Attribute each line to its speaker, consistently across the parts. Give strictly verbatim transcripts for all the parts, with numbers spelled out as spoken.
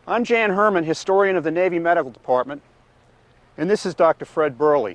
Speaker 1: I'm Jan Herman, historian of the Navy Medical Department, and this is Doctor Fred Burley.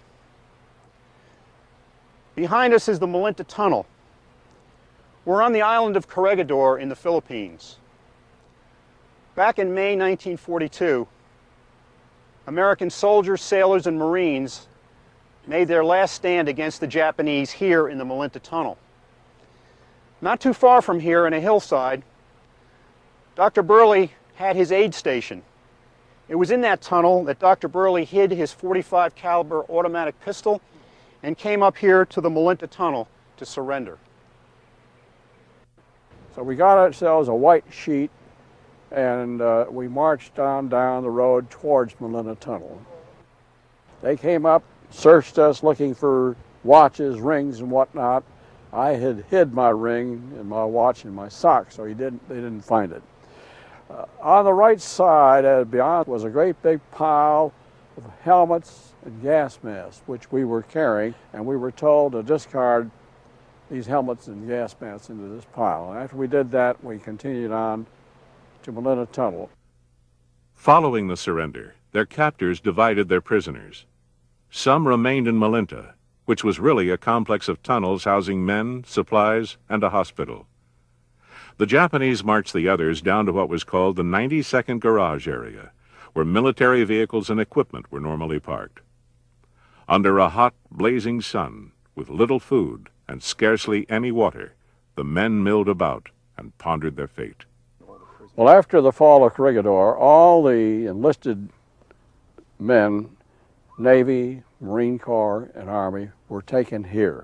Speaker 1: Behind us is the Malinta Tunnel. We're on the island of Corregidor in the Philippines. Back in May nineteen forty-two, American soldiers, sailors, and Marines made their last stand against the Japanese here in the Malinta Tunnel. Not too far from here, in a hillside, Doctor Burley had his aid station. It was in that tunnel that Doctor Burley hid his forty-five caliber automatic pistol and came up here to the Malinta Tunnel to surrender.
Speaker 2: So we got ourselves a white sheet and uh, we marched on down the road towards Malinta Tunnel. They came up, searched us looking for watches, rings, and whatnot. I had hid my ring and my watch in my sock, so he didn't, they didn't find it. Uh, on the right side, uh, beyond, was a great big pile of helmets and gas masks, which we were carrying, and we were told to discard these helmets and gas masks into this pile. And after we did that, we continued on to Malinta Tunnel.
Speaker 3: Following the surrender, their captors divided their prisoners. Some remained in Malinta, which was really a complex of tunnels housing men, supplies, and a hospital. The Japanese marched the others down to what was called the ninety-second Garage area, where military vehicles and equipment were normally parked. Under a hot, blazing sun, with little food and scarcely any water, the men milled about and pondered their fate.
Speaker 2: Well, after the fall of Corregidor, all the enlisted men, Navy, Marine Corps, and Army, were taken here.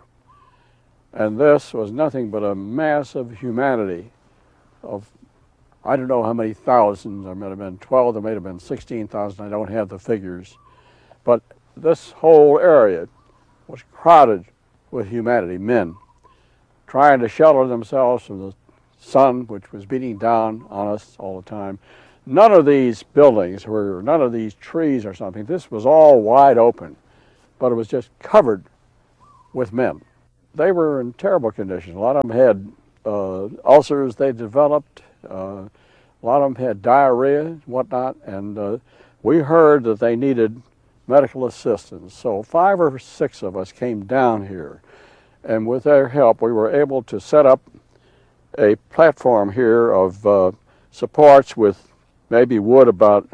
Speaker 2: And this was nothing but a mass of humanity of, I don't know how many thousands. There might have been twelve, there may have been sixteen thousand, I don't have the figures. But this whole area was crowded with humanity, men, trying to shelter themselves from the sun, which was beating down on us all the time. None of these buildings were, none of these trees or something, this was all wide open, but it was just covered with men. They were in terrible condition. A lot of them had uh, ulcers they developed. Uh, a lot of them had diarrhea and whatnot, and uh, we heard that they needed medical assistance. So five or six of us came down here, and with their help, we were able to set up a platform here of uh, supports with maybe wood about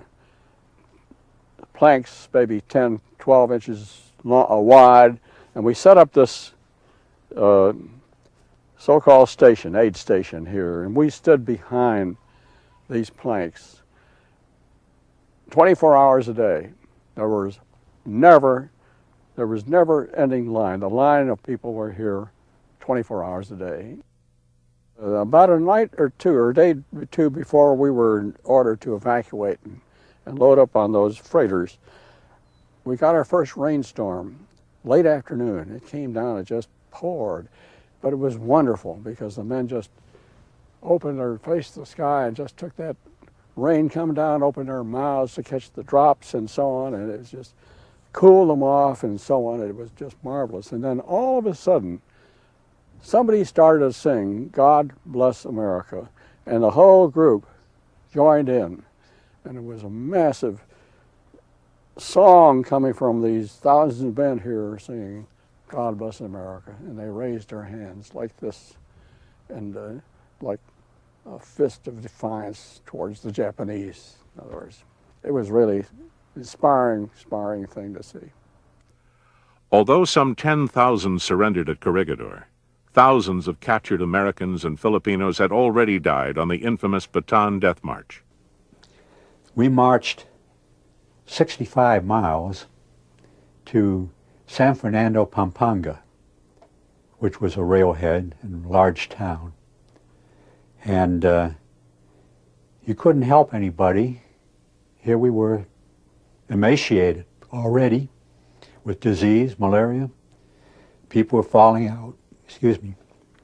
Speaker 2: planks, maybe ten, twelve inches long, uh, wide, and we set up this uh, so-called station, aid station here, and we stood behind these planks twenty-four hours a day. There was never, there was never ending line. The line of people were here twenty-four hours a day. Uh, about a night or two, or a day or two before we were ordered to evacuate and, and load up on those freighters, we got our first rainstorm late afternoon. It came down, it just poured. But it was wonderful because the men just opened their face to the sky and just took that rain come down, opened their mouths to catch the drops and so on, and it was just cooled them off and so on. It was just marvelous. And then all of a sudden, somebody started to sing, "God Bless America," and the whole group joined in. And it was a massive song coming from these thousands of men here singing, "God Bless America," and they raised their hands like this, and uh, like a fist of defiance towards the Japanese. In other words, it was really inspiring, inspiring thing to see.
Speaker 3: Although some ten thousand surrendered at Corregidor, thousands of captured Americans and Filipinos had already died on the infamous Bataan Death March.
Speaker 4: We marched sixty-five miles to San Fernando, Pampanga, which was a railhead and a large town. And uh, you couldn't help anybody. Here we were, emaciated already with disease, malaria. People were falling out. Excuse me.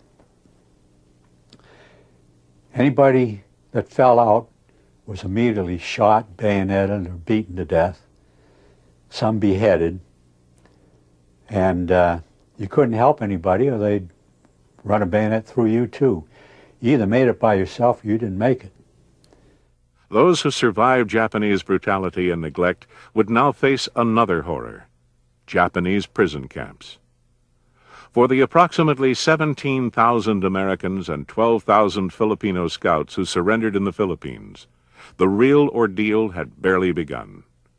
Speaker 4: Anybody that fell out was immediately shot, bayoneted, or beaten to death. Some beheaded. And uh, you couldn't help anybody or they'd run a bayonet through you too. You either made it by yourself or you didn't make it.
Speaker 3: Those who survived Japanese brutality and neglect would now face another horror: Japanese prison camps. For the approximately seventeen thousand Americans and twelve thousand Filipino scouts who surrendered in the Philippines, the real ordeal had barely begun.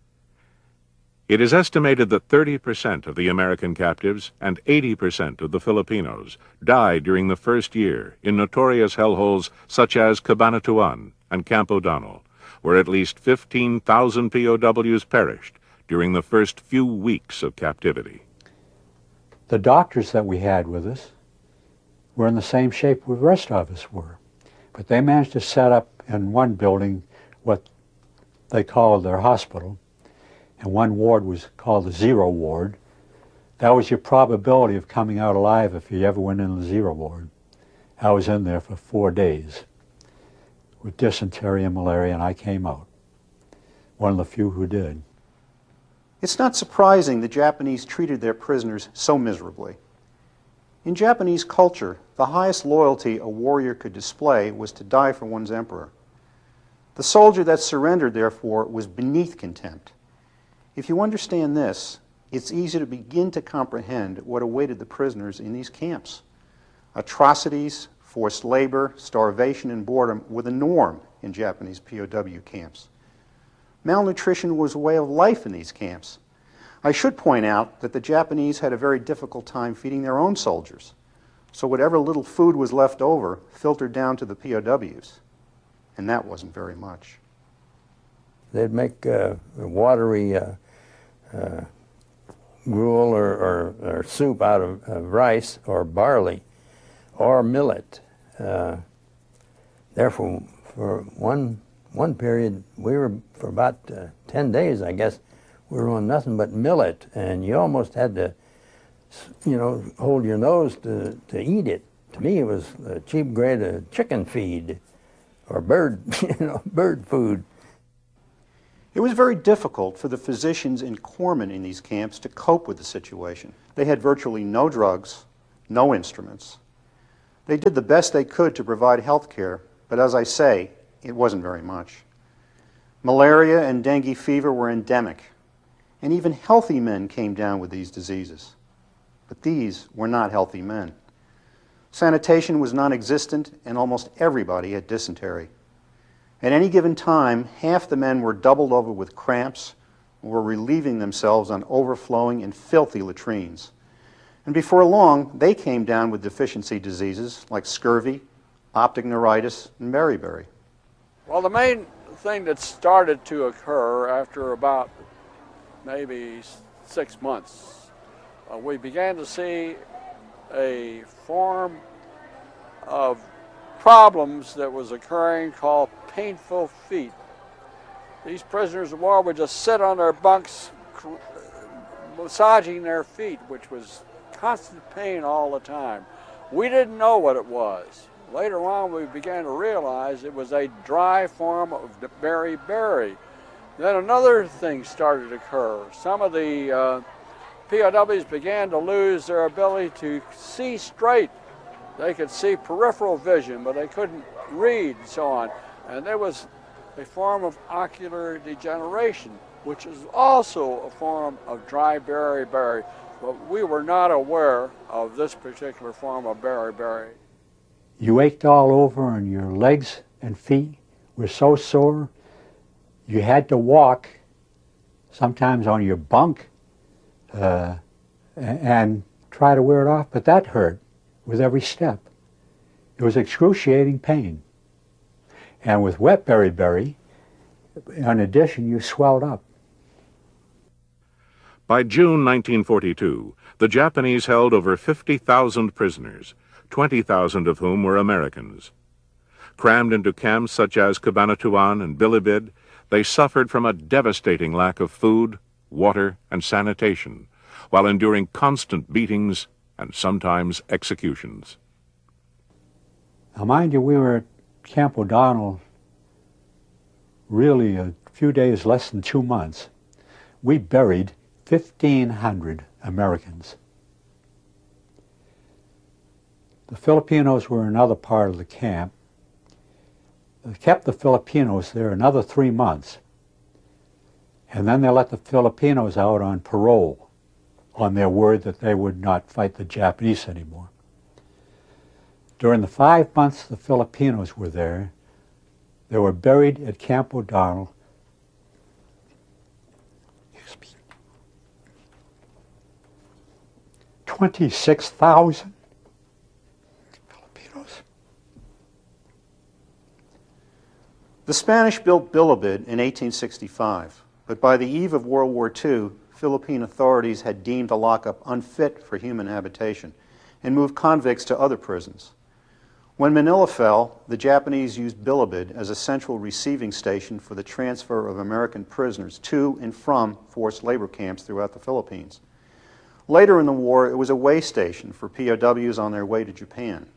Speaker 3: It is estimated that thirty percent of the American captives and eighty percent of the Filipinos died during the first year in notorious hellholes such as Cabanatuan and Camp O'Donnell, where at least fifteen thousand P O Ws perished during the first few weeks of captivity.
Speaker 4: The doctors that we had with us were in the same shape the rest of us were, but they managed to set up in one building what they called their hospital, and one ward was called the zero ward. That was your probability of coming out alive if you ever went in the zero ward. I was in there for four days with dysentery and malaria, and I came out. One of the few who did.
Speaker 1: It's not surprising the Japanese treated their prisoners so miserably. In Japanese culture, the highest loyalty a warrior could display was to die for one's emperor. The soldier that surrendered, therefore, was beneath contempt. If you understand this, it's easy to begin to comprehend what awaited the prisoners in these camps. Atrocities, forced labor, starvation, and boredom were the norm in Japanese P O W camps. Malnutrition was a way of life in these camps. I should point out that the Japanese had a very difficult time feeding their own soldiers, so whatever little food was left over filtered down to the P O Ws, and that wasn't very much.
Speaker 5: They'd make uh, watery uh, uh, gruel or, or, or soup out of, of rice or barley or millet. Uh, therefore, for one one period, we were, for about uh, ten days, I guess, we were on nothing but millet, and you almost had to, you know, hold your nose to, to eat it. To me, it was a cheap grade of chicken feed or bird, you know, bird food.
Speaker 1: It was very difficult for the physicians and corpsmen in these camps to cope with the situation. They had virtually no drugs, no instruments. They did the best they could to provide health care, but as I say, it wasn't very much. Malaria and dengue fever were endemic, and even healthy men came down with these diseases. But these were not healthy men. Sanitation was non-existent, and almost everybody had dysentery. At any given time, half the men were doubled over with cramps or were relieving themselves on overflowing and filthy latrines. And before long, they came down with deficiency diseases like scurvy, optic neuritis, and beriberi.
Speaker 2: Well, the main thing that started to occur after about maybe six months, uh, we began to see a form of problems that was occurring called painful feet. These prisoners of war would just sit on their bunks massaging their feet, which was constant pain all the time. We didn't know what it was. Later on, we began to realize it was a dry form of beriberi. Then another thing started to occur. Some of the uh, P O Ws began to lose their ability to see straight. They could see peripheral vision, but they couldn't read and so on. And there was a form of ocular degeneration, which is also a form of dry beriberi, but we were not aware of this particular form of beriberi.
Speaker 4: You ached all over, and your legs and feet were so sore, you had to walk, sometimes on your bunk, uh, and try to wear it off, but that hurt with every step. It was excruciating pain. And with wet beriberi, in addition, you swelled up.
Speaker 3: By June nineteen forty-two, the Japanese held over fifty thousand prisoners, twenty thousand of whom were Americans. Crammed into camps such as Cabanatuan and Bilibid, they suffered from a devastating lack of food, water, and sanitation, while enduring constant beatings and sometimes executions.
Speaker 4: Now, mind you, we were at Camp O'Donnell really a few days, less than two months. We buried fifteen hundred Americans. The Filipinos were another part of the camp. They kept the Filipinos there another three months. And then they let the Filipinos out on parole on their word that they would not fight the Japanese anymore. During the five months the Filipinos were there, they were buried at Camp O'Donnell twenty-six thousand Filipinos.
Speaker 1: The Spanish built Bilibid in eighteen sixty-five, but by the eve of World War Two, Philippine authorities had deemed the lockup unfit for human habitation and moved convicts to other prisons. When Manila fell, the Japanese used Bilibid as a central receiving station for the transfer of American prisoners to and from forced labor camps throughout the Philippines. Later in the war, it was a way station for P O Ws on their way to Japan.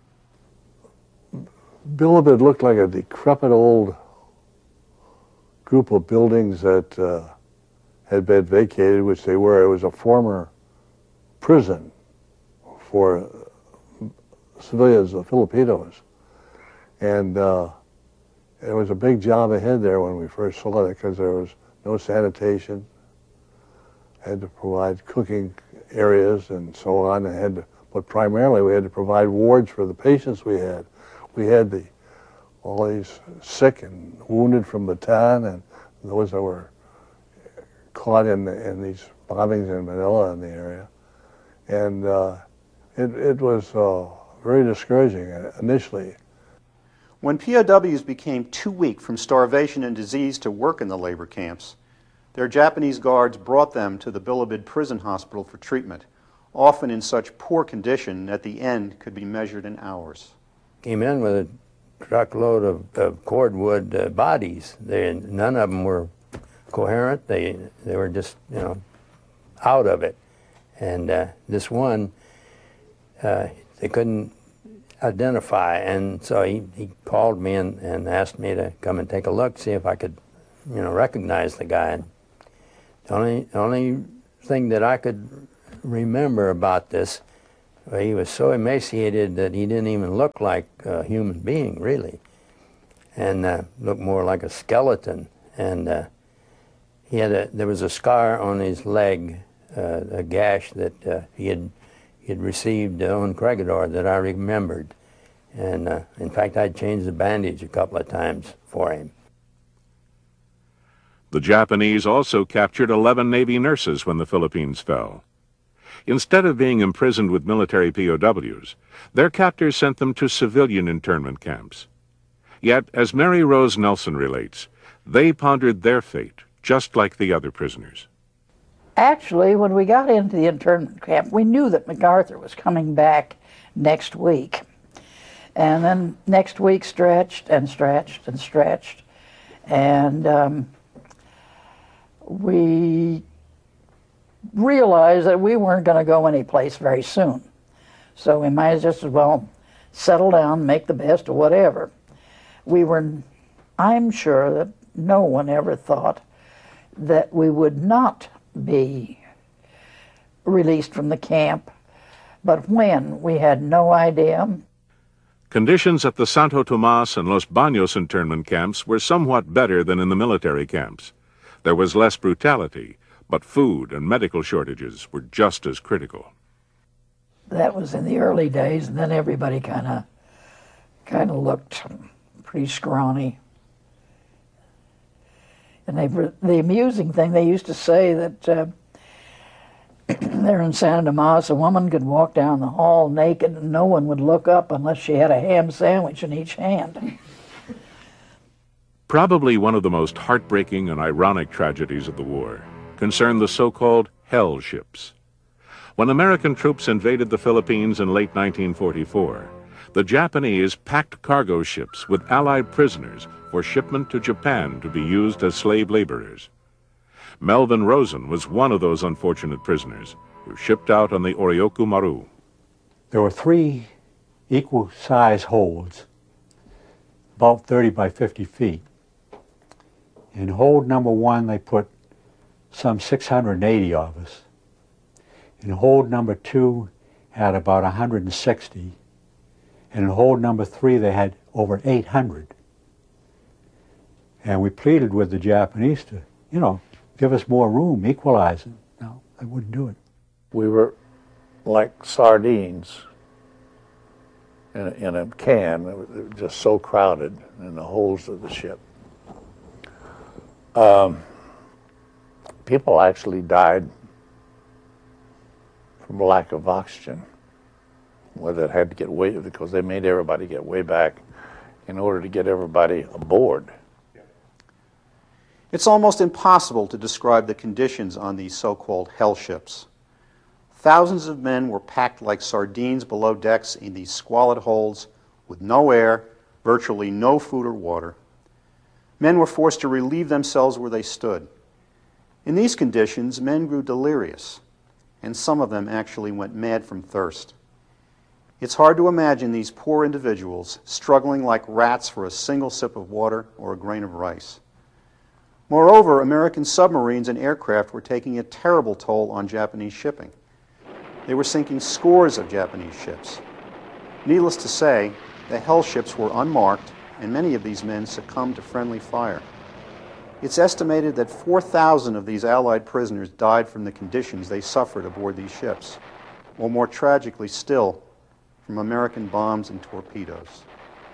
Speaker 6: Bilibid looked like a decrepit old group of buildings that uh, had been vacated, which they were. It was a former prison for civilians, the Filipinos. And uh, it was a big job ahead there when we first saw it, because there was no sanitation, had to provide cooking areas and so on, and had to, but primarily we had to provide wards for the patients we had. We had the all these sick and wounded from Bataan, and those that were caught in, the, in these bombings in Manila in the area. And uh, it, it was uh, very discouraging initially.
Speaker 1: When P O Ws became too weak from starvation and disease to work in the labor camps, their Japanese guards brought them to the Bilibid prison hospital for treatment, often in such poor condition that the end could be measured in hours.
Speaker 5: Came in with a truckload of, of cordwood uh, bodies. They, none of them were coherent. They, they were just, you know, out of it. And uh, this one, uh, they couldn't identify, and so he, he called me and, and asked me to come and take a look, see if I could, you know, recognize the guy. And the only, only thing that I could remember about this, well, he was so emaciated that he didn't even look like a human being, really, and uh, looked more like a skeleton. And uh, he had a, there was a scar on his leg, uh, a gash that uh, he had he had received on Corregidor that I remembered. And uh, in fact, I'd changed the bandage a couple of times for him.
Speaker 3: The Japanese also captured eleven Navy nurses when the Philippines fell. Instead of being imprisoned with military P O Ws, their captors sent them to civilian internment camps. Yet, as Mary Rose Nelson relates, they pondered their fate just like the other prisoners.
Speaker 7: Actually, when we got into the internment camp, we knew that MacArthur was coming back next week. And then next week stretched and stretched and stretched. And um, we realized that we weren't going to go anyplace very soon. So we might just as well settle down, make the best of whatever. We were, I'm sure that no one ever thought that we would not be released from the camp, but when, we had no idea.
Speaker 3: Conditions at the Santo Tomas and Los Baños internment camps were somewhat better than in the military camps. There was less brutality, but food and medical shortages were just as critical.
Speaker 7: That was in the early days, and then everybody kind of kind of looked pretty scrawny. And they were, the amusing thing, they used to say that uh, there in Santo Tomas, a woman could walk down the hall naked and no one would look up unless she had a ham sandwich in each hand.
Speaker 3: Probably one of the most heartbreaking and ironic tragedies of the war concerned the so-called hell ships. When American troops invaded the Philippines in late nineteen forty-four, the Japanese packed cargo ships with Allied prisoners for shipment to Japan to be used as slave laborers. Melvin Rosen was one of those unfortunate prisoners who shipped out on the Oryoku Maru.
Speaker 4: There were three equal size holds, about thirty by fifty feet. In hold number one, they put some six hundred eighty of us. In hold number two, had about one hundred sixty. And in hold number three, they had over eight hundred. And we pleaded with the Japanese to, you know, give us more room, equalize it. No, they wouldn't do it.
Speaker 6: We were like sardines in a, in a can. It was, it was just so crowded in the holds of the ship. Um, people actually died from lack of oxygen, whether it had to get way, because they made everybody get way back in order to get everybody aboard.
Speaker 1: It's almost impossible to describe the conditions on these so-called hell ships. Thousands of men were packed like sardines below decks in these squalid holds with no air, virtually no food or water. Men were forced to relieve themselves where they stood. In these conditions, men grew delirious, and some of them actually went mad from thirst. It's hard to imagine these poor individuals struggling like rats for a single sip of water or a grain of rice. Moreover, American submarines and aircraft were taking a terrible toll on Japanese shipping. They were sinking scores of Japanese ships. Needless to say, the hell ships were unmarked, and many of these men succumbed to friendly fire. It's estimated that four thousand of these Allied prisoners died from the conditions they suffered aboard these ships, or more tragically still, from American bombs and torpedoes.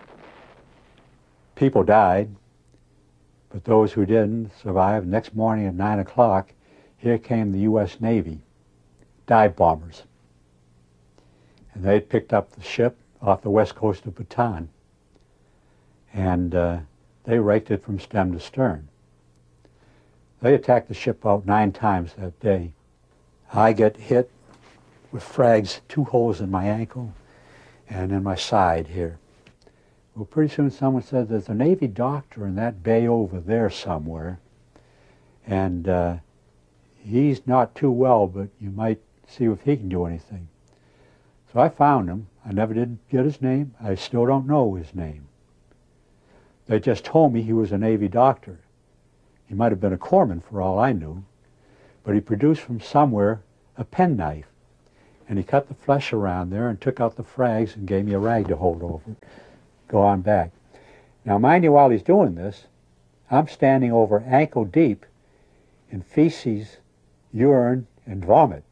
Speaker 4: People died, but those who didn't survived. Next morning at nine o'clock, here came the U S Navy dive bombers. And they picked up the ship off the west coast of Bataan, and uh, they raked it from stem to stern. They attacked the ship about nine times that day. I get hit with frags, two holes in my ankle and in my side here. Well, pretty soon someone said there's a Navy doctor in that bay over there somewhere, and uh, he's not too well, but you might see if he can do anything. So I found him. I never did get his name. I still don't know his name. They just told me he was a Navy doctor. He might have been a corpsman for all I knew, but he produced from somewhere a penknife, and he cut the flesh around there and took out the frags and gave me a rag to hold over it. Go on back. Now, mind you, while he's doing this, I'm standing over ankle deep in feces, urine, and vomit.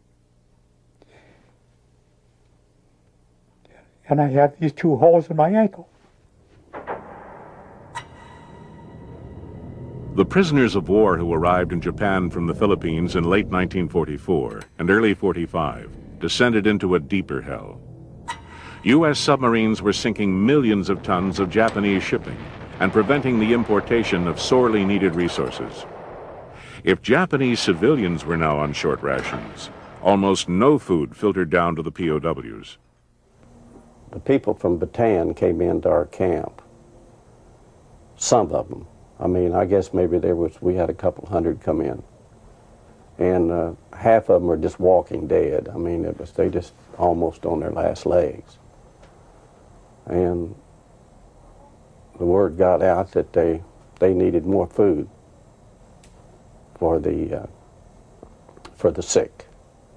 Speaker 4: And I have these two holes in my ankle.
Speaker 3: The prisoners of war who arrived in Japan from the Philippines in late nineteen forty-four and early forty-five descended into a deeper hell. U S submarines were sinking millions of tons of Japanese shipping and preventing the importation of sorely needed resources. If Japanese civilians were now on short rations, almost no food filtered down to the P O Ws.
Speaker 8: The people from Bataan came into our camp. Some of them. I mean, I guess maybe there was, we had a couple hundred come in. And uh, half of them were just walking dead. I mean, it was, they just almost on their last legs. And the word got out that they, they needed more food for the, uh, for the sick.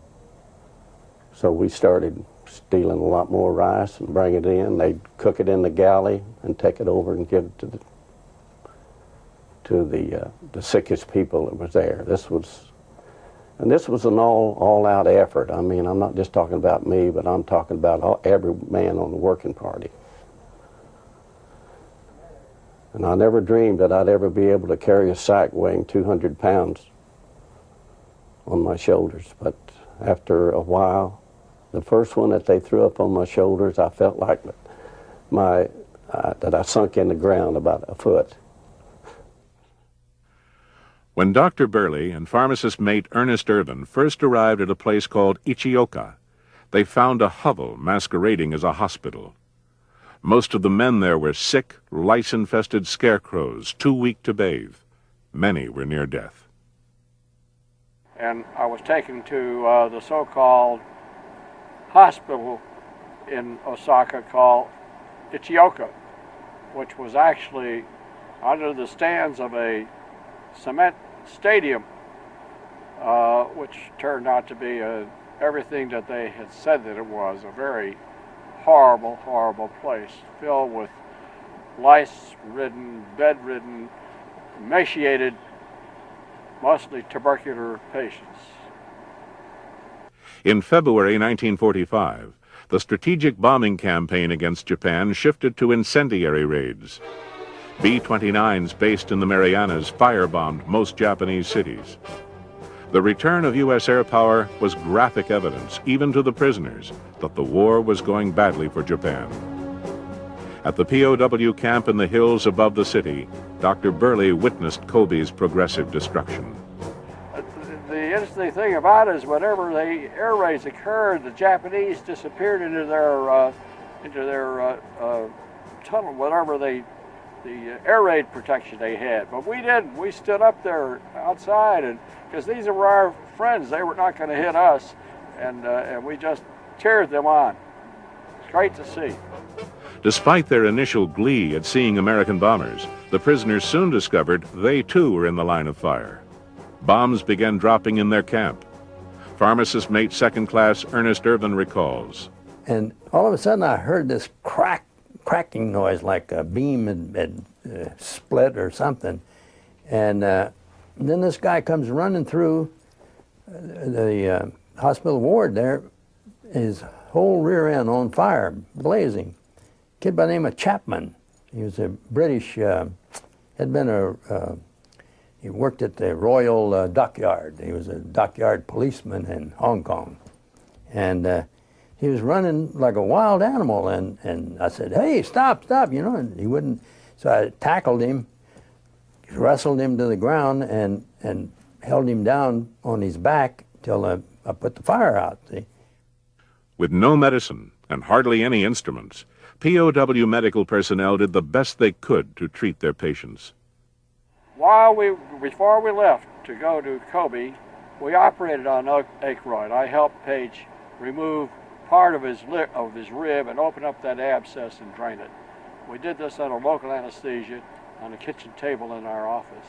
Speaker 8: So we started stealing a lot more rice and bring it in. They'd cook it in the galley and take it over and give it to the to the uh, the sickest people that was there. This was, and this was an all all out effort. I mean, I'm not just talking about me, but I'm talking about all, every man on the working party. And I never dreamed that I'd ever be able to carry a sack weighing two hundred pounds on my shoulders. But after a while, the first one that they threw up on my shoulders, I felt like my uh, that I sunk in the ground about a foot.
Speaker 3: When Doctor Burley and pharmacist mate Ernest Irvin first arrived at a place called Ichioka, they found a hovel masquerading as a hospital. Most of the men there were sick, lice-infested scarecrows, too weak to bathe. Many were near death.
Speaker 2: And I was taken to uh, the so-called hospital in Osaka called Ichioka, which was actually under the stands of a cement stadium, uh, which turned out to be a, everything that they had said that it was, a very horrible, horrible place, filled with lice-ridden, bed-ridden emaciated, mostly tubercular patients.
Speaker 3: In February nineteen forty-five, the strategic bombing campaign against Japan shifted to incendiary raids. B twenty-nines based in the Marianas firebombed most Japanese cities. The return of U S air power was graphic evidence, even to the prisoners, that the war was going badly for Japan. At the P O W camp in the hills above the city, Doctor Burley witnessed Kobe's progressive destruction.
Speaker 2: The interesting thing about it is whenever the air raids occurred, the Japanese disappeared into their uh, into their uh, uh, tunnel, whatever they, the air raid protection they had. But we didn't. We stood up there outside, and because these were our friends, they were not going to hit us, and uh, and we just cheered them on. It's great to see.
Speaker 3: Despite their initial glee at seeing American bombers, the prisoners soon discovered they too were in the line of fire. Bombs began dropping in their camp. Pharmacist mate second class Ernest Irvin recalls.
Speaker 5: And all of a sudden I heard this crack, cracking noise like a beam had, had uh, split or something. And uh, then this guy comes running through the uh, hospital ward there, his whole rear end on fire, blazing. Kid by the name of Chapman. He was a British, uh, had been a, uh, he worked at the Royal uh, Dockyard. He was a dockyard policeman in Hong Kong. And uh, he was running like a wild animal, and, and I said, hey, stop, stop, you know, and he wouldn't. So I tackled him, wrestled him to the ground, and, and held him down on his back till I, I put the fire out, see.
Speaker 3: With no medicine and hardly any instruments, P O W medical personnel did the best they could to treat their patients.
Speaker 2: While we, before we left to go to Kobe, we operated on Aykroyd. I helped Page remove part of his, li of his rib and open up that abscess and drain it. We did this under local anesthesia on a kitchen table in our office.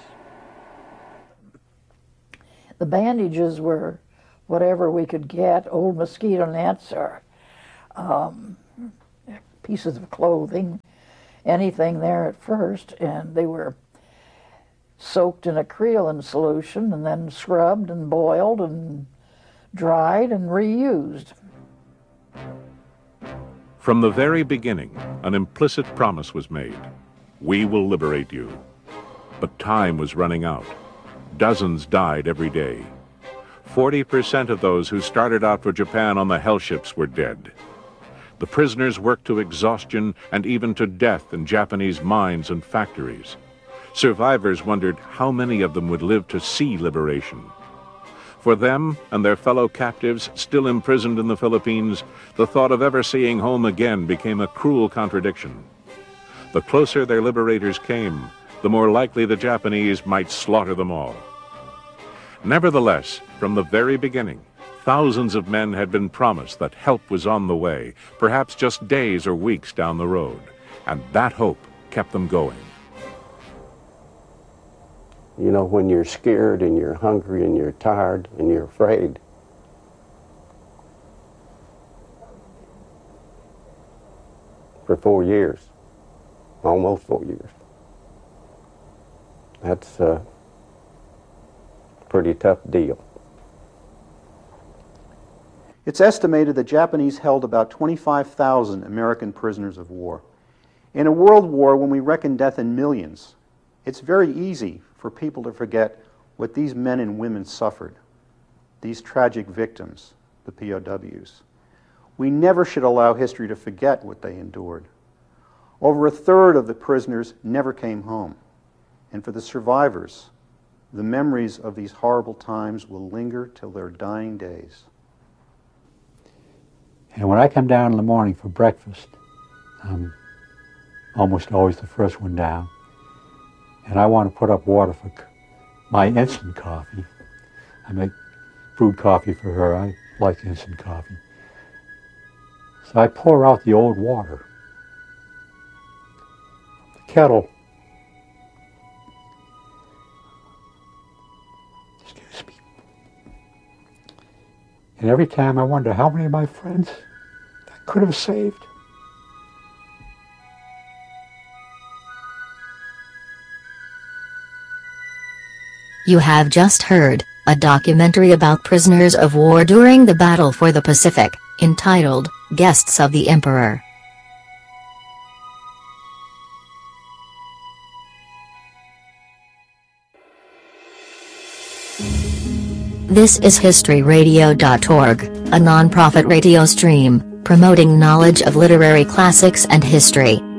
Speaker 7: The bandages were whatever we could get, old mosquito nets or um, pieces of clothing, anything there at first, and they were soaked in a creolin solution and then scrubbed and boiled and dried and reused.
Speaker 3: From the very beginning, an implicit promise was made. We will liberate you. But time was running out. Dozens died every day. Forty percent of those who started out for Japan on the hell ships were dead. The prisoners worked to exhaustion and even to death in Japanese mines and factories. Survivors wondered how many of them would live to see liberation. For them and their fellow captives still imprisoned in the Philippines, the thought of ever seeing home again became a cruel contradiction. The closer their liberators came, the more likely the Japanese might slaughter them all. Nevertheless, from the very beginning, thousands of men had been promised that help was on the way, perhaps just days or weeks down the road, and that hope kept them going.
Speaker 8: You know, when you're scared and you're hungry and you're tired and you're afraid, for four years, almost four years, that's a pretty tough deal.
Speaker 1: It's estimated the Japanese held about twenty-five thousand American prisoners of war. In a world war, when we reckon death in millions, it's very easy for people to forget what these men and women suffered, these tragic victims, the P O Ws. We never should allow history to forget what they endured. Over a third of the prisoners never came home, and for the survivors, the memories of these horrible times will linger till their dying days.
Speaker 4: And when I come down in the morning for breakfast, I'm almost always the first one down. And I want to put up water for my instant coffee. I make brewed coffee for her. I like instant coffee. So I pour out the old water. The kettle. Excuse me. And every time I wonder how many of my friends I could have saved.
Speaker 9: You have just heard a documentary about prisoners of war during the Battle for the Pacific, entitled Guests of the Emperor. This is history radio dot org, a non-profit radio stream promoting knowledge of literary classics and history.